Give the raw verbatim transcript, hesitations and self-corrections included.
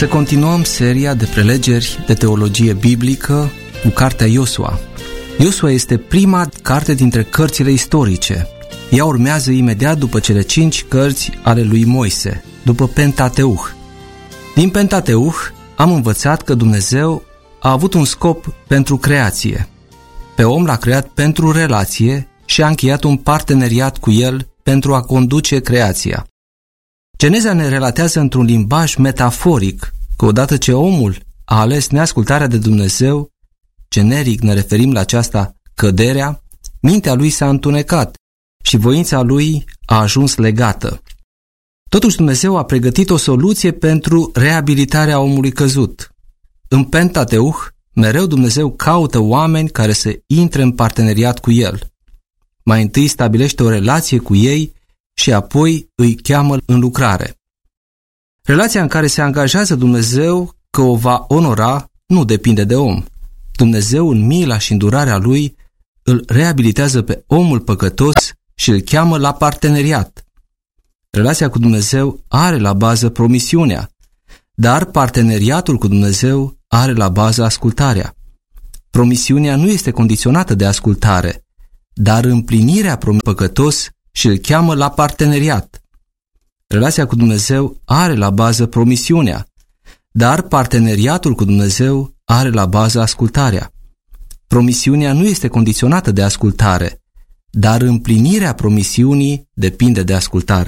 Să continuăm seria de prelegeri de teologie biblică cu cartea Iosua. Iosua este prima carte dintre cărțile istorice. Ea urmează imediat după cele cinci cărți ale lui Moise, după Pentateuch. Din Pentateuch am învățat că Dumnezeu a avut un scop pentru creație. Pe om l-a creat pentru relație și a încheiat un parteneriat cu el pentru a conduce creația. Geneza ne relatează într-un limbaj metaforic că odată ce omul a ales neascultarea de Dumnezeu, generic ne referim la aceasta căderea, mintea lui s-a întunecat și voința lui a ajuns legată. Totuși Dumnezeu a pregătit o soluție pentru reabilitarea omului căzut. În Pentateuch, mereu Dumnezeu caută oameni care să intre în parteneriat cu El. Mai întâi stabilește o relație cu ei și apoi îi cheamă în lucrare. Relația în care se angajează Dumnezeu că o va onora nu depinde de om. Dumnezeu, în mila și îndurarea Lui, îl reabilitează pe omul păcătos și îl cheamă la parteneriat. Relația cu Dumnezeu are la bază promisiunea, dar parteneriatul cu Dumnezeu are la bază ascultarea. Promisiunea nu este condiționată de ascultare, dar împlinirea promisiunii păcătos și îl cheamă la parteneriat. Relația cu Dumnezeu are la bază promisiunea, dar parteneriatul cu Dumnezeu are la bază ascultarea. Promisiunea nu este condiționată de ascultare, dar împlinirea promisiunii depinde de ascultare.